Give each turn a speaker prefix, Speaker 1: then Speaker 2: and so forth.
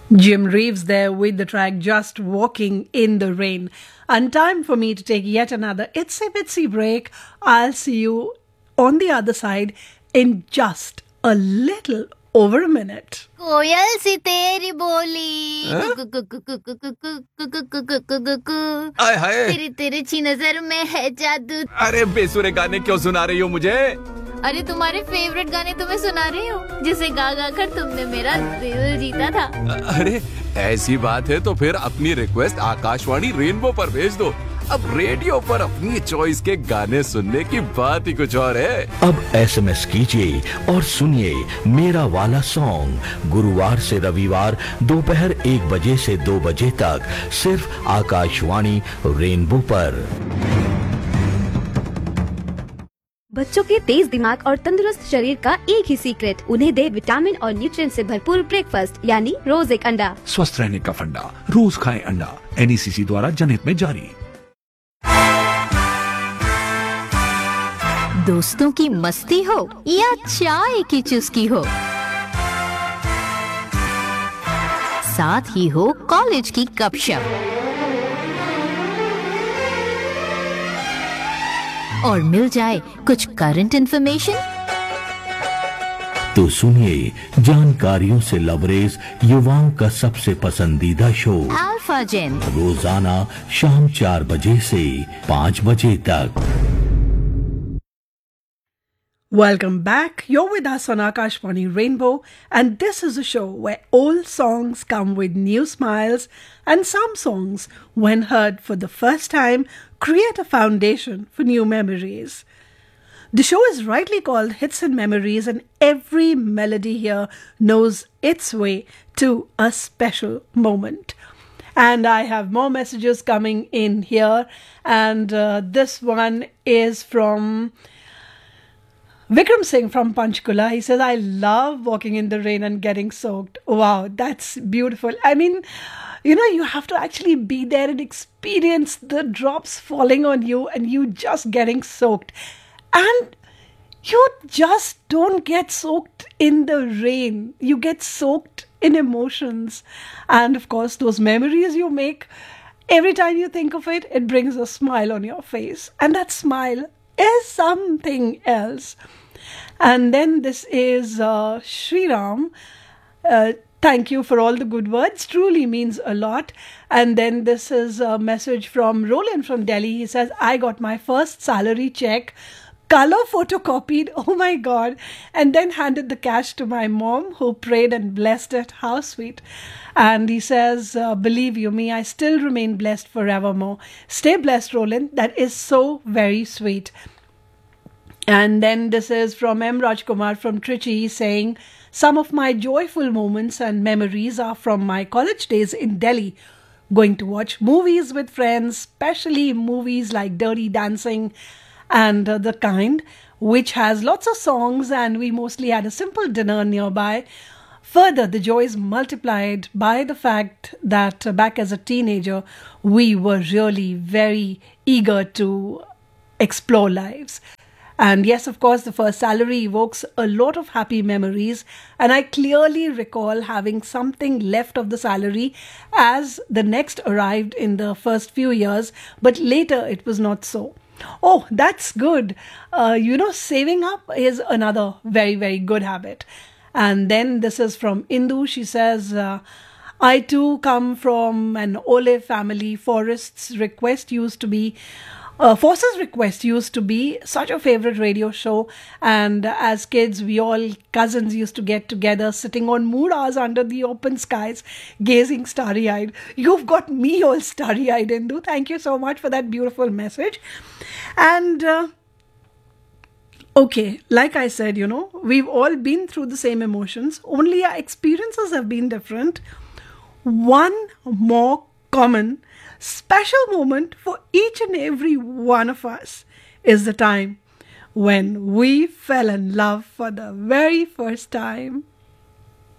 Speaker 1: Jim Reeves there with the track Just Walking in the Rain. And time for me to take yet another itsy bitsy break. I'll see you on the other side in just a little over a minute.
Speaker 2: कोयल सी तेरी बोली
Speaker 3: आय हाय
Speaker 2: तेरी तिरछी नजर में है जादू।
Speaker 3: अरे बेसुरे गाने क्यों सुना रही हो मुझे?
Speaker 2: अरे तुम्हारे फेवरेट गाने तुम्हें सुना रही हूँ जिसे गा गा कर तुमने मेरा दिल जीता था।
Speaker 3: अरे ऐसी बात है तो फिर अपनी रिक्वेस्ट आकाशवाणी रेनबो पर भेज दो। अब रेडियो पर अपनी चॉइस के गाने सुनने की बात ही कुछ और है।
Speaker 4: अब एसएमएस कीजिए और सुनिए मेरा वाला सॉन्ग गुरुवार से रविवार दोपहर 1 बजे से 2 बजे तक सिर्फ आकाशवाणी रेनबो पर।
Speaker 5: बच्चों के तेज दिमाग और तंदुरुस्त शरीर का एक ही सीक्रेट, उन्हें दे विटामिन और न्यूट्रिएंट से भरपूर ब्रेकफास्ट यानी रोज एक अंडा।
Speaker 6: स्वस्थ रहने का फंडा, रोज खाएं अंडा। एनईसीसी द्वारा जनहित में जारी।
Speaker 2: दोस्तों की मस्ती हो या चाय की चुस्की हो, साथ ही हो कॉलेज की गपशप और मिल जाए कुछ करंट इन्फॉर्मेशन,
Speaker 4: तो सुनिए जानकारियों से लबरेज युवाओं का सबसे पसंदीदा शो
Speaker 2: अल्फा जेन
Speaker 4: रोजाना शाम 4 बजे से 5 बजे तक।
Speaker 1: Welcome back. You're with us on Akashvani Rainbow, and this is a show where old songs come with new smiles, and some songs, when heard for the first time, create a foundation for new memories. The show is rightly called Hits and Memories, and every melody here knows its way to a special moment. And I have more messages coming in here, and this one is from Vikram Singh from Panchkula. He says, I love walking in the rain and getting soaked. Wow, that's beautiful. I mean, you have to actually be there and experience the drops falling on you and you just getting soaked. And you just don't get soaked in the rain. You get soaked in emotions. And of course, those memories you make, every time you think of it, it brings a smile on your face. And that smile is something else. And then this is Shriram. Thank you for all the good words. Truly means a lot. And then this is a message from Roland from Delhi. He says, I got my first salary check, color photocopied, oh my God, and then handed the cash to my mom, who prayed and blessed it. How sweet. And he says, believe you me, I still remain blessed forevermore. Stay blessed, Roland. That is so very sweet. And then this is from M. Rajkumar from Trichy. He's saying, some of my joyful moments and memories are from my college days in Delhi, going to watch movies with friends, especially movies like Dirty Dancing and the kind, which has lots of songs, and we mostly had a simple dinner nearby. Further, the joy is multiplied by the fact that back as a teenager, we were really very eager to explore lives. And yes, of course, the first salary evokes a lot of happy memories. And I clearly recall having something left of the salary as the next arrived in the first few years. But later, it was not so. Oh, that's good. Saving up is another very, very good habit. And then this is from Indu. She says, I too come from an olive family. Forces Request used to be such a favorite radio show, and as kids we all cousins used to get together sitting on mooras under the open skies gazing starry-eyed. You've got me all starry-eyed, Indu. Thank you so much for that beautiful message. And okay, like I said, we've all been through the same emotions, only our experiences have been different. One more common special moment for each and every one of us is the time when we fell in love for the very first time.